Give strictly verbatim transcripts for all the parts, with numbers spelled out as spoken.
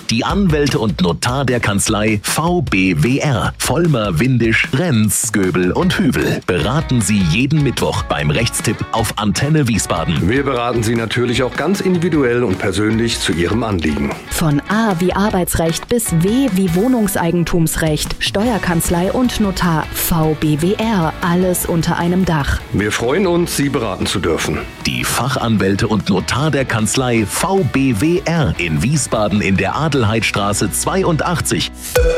Die Anwälte und Notar der Kanzlei V B W R. Vollmer, Windisch, Renz, Göbel und Hübel beraten Sie jeden Mittwoch beim Rechtstipp auf Antenne Wiesbaden. Wir beraten Sie natürlich auch ganz individuell und persönlich zu Ihrem Anliegen. Von A wie Arbeitsrecht bis W wie Wohnungseigentumsrecht, Steuerkanzlei und Notar. V B W R. Alles unter einem Dach. Wir freuen uns, Sie beraten zu dürfen. Die Fachanwälte und Notar der Kanzlei V B W R in Wiesbaden in der Adelheidstraße zweiundachtzig.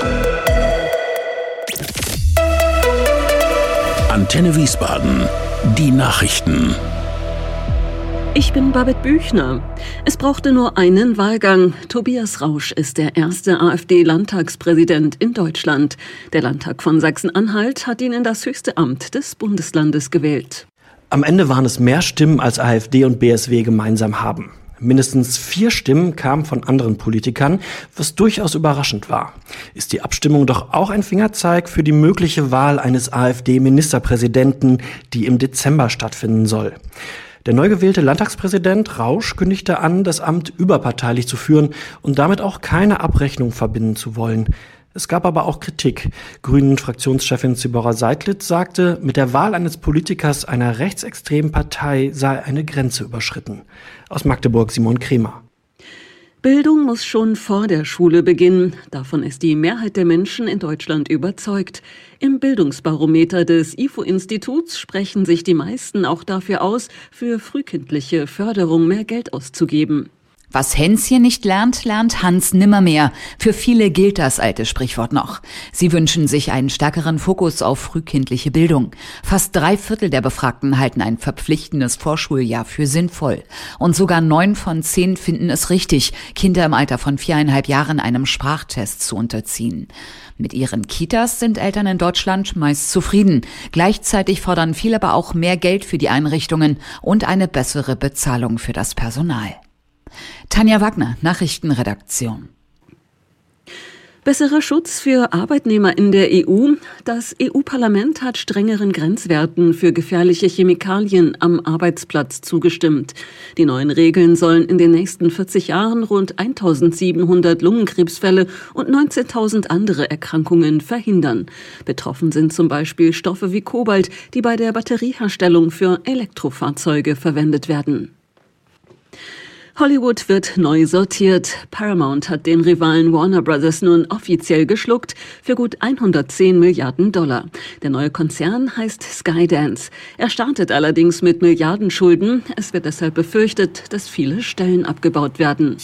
Antenne Wiesbaden. Die Nachrichten. Ich bin Babette Büchner. Es brauchte nur einen Wahlgang. Tobias Rausch ist der erste AfD-Landtagspräsident in Deutschland. Der Landtag von Sachsen-Anhalt hat ihn in das höchste Amt des Bundeslandes gewählt. Am Ende waren es mehr Stimmen, als AfD und B S W gemeinsam haben. Mindestens vier Stimmen kamen von anderen Politikern, was durchaus überraschend war. Ist die Abstimmung doch auch ein Fingerzeig für die mögliche Wahl eines AfD-Ministerpräsidenten, die im Dezember stattfinden soll. Der neu gewählte Landtagspräsident Rausch kündigte an, das Amt überparteilich zu führen und damit auch keine Abrechnung verbinden zu wollen. Es gab aber auch Kritik. Grünen-Fraktionschefin Zibora Seidlitz sagte, mit der Wahl eines Politikers einer rechtsextremen Partei sei eine Grenze überschritten. Aus Magdeburg Simon Kremer. Bildung muss schon vor der Schule beginnen. Davon ist die Mehrheit der Menschen in Deutschland überzeugt. Im Bildungsbarometer des I F O-Instituts sprechen sich die meisten auch dafür aus, für frühkindliche Förderung mehr Geld auszugeben. Was Hänschen nicht lernt, lernt Hans nimmermehr. Für viele gilt das alte Sprichwort noch. Sie wünschen sich einen stärkeren Fokus auf frühkindliche Bildung. Fast drei Viertel der Befragten halten ein verpflichtendes Vorschuljahr für sinnvoll. Und sogar neun von zehn finden es richtig, Kinder im Alter von viereinhalb Jahren einem Sprachtest zu unterziehen. Mit ihren Kitas sind Eltern in Deutschland meist zufrieden. Gleichzeitig fordern viele aber auch mehr Geld für die Einrichtungen und eine bessere Bezahlung für das Personal. Tanja Wagner, Nachrichtenredaktion. Besserer Schutz für Arbeitnehmer in der E U. Das E U-Parlament hat strengeren Grenzwerten für gefährliche Chemikalien am Arbeitsplatz zugestimmt. Die neuen Regeln sollen in den nächsten vierzig Jahren rund eintausendsiebenhundert Lungenkrebsfälle und neunzehntausend andere Erkrankungen verhindern. Betroffen sind zum Beispiel Stoffe wie Kobalt, die bei der Batterieherstellung für Elektrofahrzeuge verwendet werden. Hollywood wird neu sortiert. Paramount hat den Rivalen Warner Brothers nun offiziell geschluckt für gut hundertzehn Milliarden Dollar. Der neue Konzern heißt Skydance. Er startet allerdings mit Milliardenschulden. Es wird deshalb befürchtet, dass viele Stellen abgebaut werden.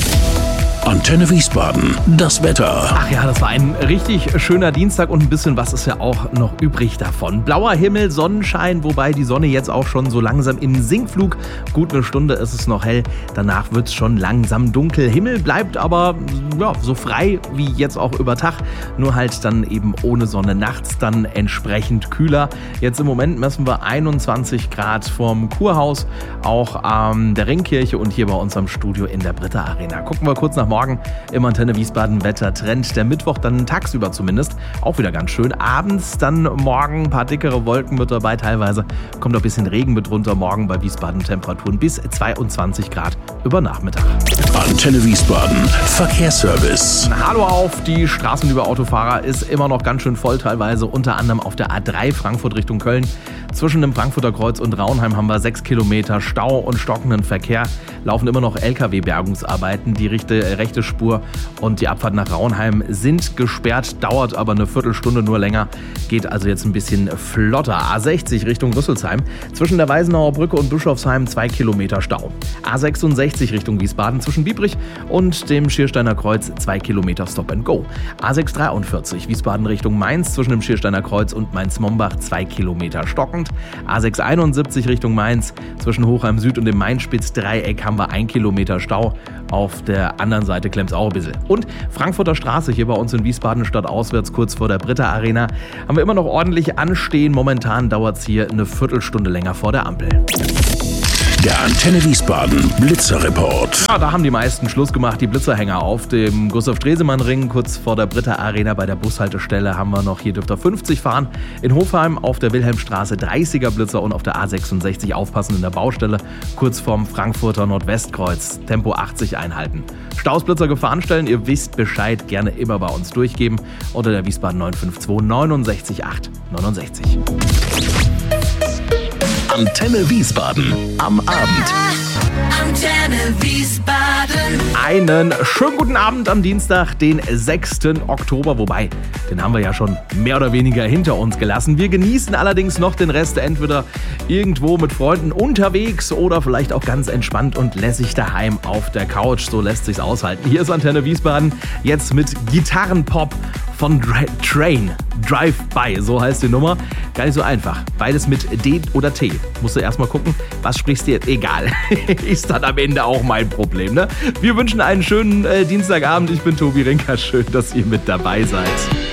Antenne Wiesbaden, das Wetter. Ach ja, das war ein richtig schöner Dienstag und ein bisschen was ist ja auch noch übrig davon. Blauer Himmel, Sonnenschein, wobei die Sonne jetzt auch schon so langsam im Sinkflug. Gut eine Stunde ist es noch hell, danach wird es schon langsam dunkel. Himmel bleibt aber ja, so frei wie jetzt auch über Tag, nur halt dann eben ohne Sonne. Nachts dann entsprechend kühler. Jetzt im Moment messen wir einundzwanzig Grad vorm Kurhaus, auch an der Ringkirche und hier bei uns am Studio in der Britta Arena. Gucken wir kurz nach morgen im Antenne Wiesbaden Wettertrend. Der Mittwoch dann tagsüber zumindest auch wieder ganz schön. Abends dann morgen ein paar dickere Wolken mit dabei. Teilweise kommt auch ein bisschen Regen mit runter. Morgen bei Wiesbaden Temperaturen bis zweiundzwanzig Grad über Nachmittag. Antenne Wiesbaden Verkehrsservice. Hallo auf, die Straßen über Autofahrer ist immer noch ganz schön voll teilweise. Unter anderem auf der A drei Frankfurt Richtung Köln. Zwischen dem Frankfurter Kreuz und Raunheim haben wir sechs Kilometer Stau und stockenden Verkehr. Laufen immer noch L K W-Bergungsarbeiten. Die rechte, rechte Spur und die Abfahrt nach Raunheim sind gesperrt, dauert aber eine Viertelstunde nur länger. Geht also jetzt ein bisschen flotter. A sechzig Richtung Rüsselsheim. Zwischen der Weisenauer Brücke und Bischofsheim zwei Kilometer Stau. A sechsundsechzig Richtung Wiesbaden zwischen Biebrich und dem Schiersteiner Kreuz zwei Kilometer Stop and Go. A sechshundertdreiundvierzig Wiesbaden Richtung Mainz zwischen dem Schiersteiner Kreuz und Mainz-Mombach zwei Kilometer stockend. A sechshunderteinundsiebzig Richtung Mainz zwischen Hochheim Süd und dem Main-Spitz-Dreieck haben wir ein Kilometer Stau. Auf der anderen Seite klemmt es auch ein bisschen. Und Frankfurter Straße hier bei uns in Wiesbaden statt auswärts kurz vor der Britta Arena haben wir immer noch ordentlich anstehen. Momentan dauert es hier eine Viertelstunde länger vor der Ampel. Der Antenne Wiesbaden Blitzerreport. Ja, da haben die meisten Schluss gemacht, die Blitzerhänger auf dem Gustav-Stresemann-Ring. Kurz vor der Britta Arena bei der Bushaltestelle haben wir noch, hier dürft ihr fünfzig fahren. In Hofheim auf der Wilhelmstraße dreißiger Blitzer und auf der A sechsundsechzig aufpassen in der Baustelle. Kurz vorm Frankfurter Nordwestkreuz. Tempo achtzig einhalten. Staus, Blitzer, Gefahrenstellen, ihr wisst Bescheid, gerne immer bei uns durchgeben unter der Wiesbaden neun fünf zwei neunundsechzig acht neunundsechzig. Antenne Wiesbaden am Abend. Antenne Wiesbaden. Einen schönen guten Abend am Dienstag, den sechsten Oktober. Wobei, den haben wir ja schon mehr oder weniger hinter uns gelassen. Wir genießen allerdings noch den Rest, entweder irgendwo mit Freunden unterwegs oder vielleicht auch ganz entspannt und lässig daheim auf der Couch. So lässt sich's aushalten. Hier ist Antenne Wiesbaden, jetzt mit Gitarrenpop von Dra- Train. Drive-By, so heißt die Nummer. Gar nicht so einfach. Beides mit D oder T. Musst du erstmal gucken, was sprichst du jetzt? Egal. Ist dann am Ende auch mein Problem, ne? Wir wünschen einen schönen äh, Dienstagabend. Ich bin Tobi Rinker. Schön, dass ihr mit dabei seid.